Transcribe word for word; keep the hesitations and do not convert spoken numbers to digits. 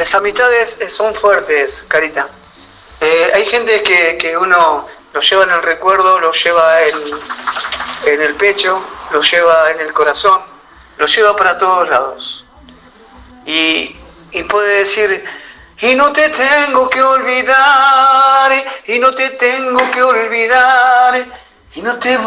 Las amistades eh, son fuertes, Carita. Eh, hay gente que, que uno lo lleva en el recuerdo, lo lleva en, en el pecho, lo lleva en el corazón, lo lleva para todos lados. Y, y puede decir, y no te tengo que olvidar, y no te tengo que olvidar, y no te